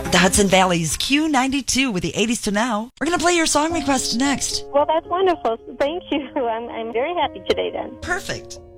The Hudson Valley's Q92 with the 80s to now. We're going to play your song request next. Well, that's wonderful. Thank you. I'm very happy today then. Perfect.